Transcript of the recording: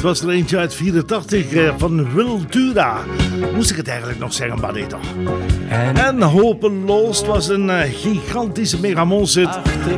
Het was er eentje uit 84 van Wiltura. Moest ik het eigenlijk nog zeggen, maar nee toch. En Hopeloos was een gigantische megamonster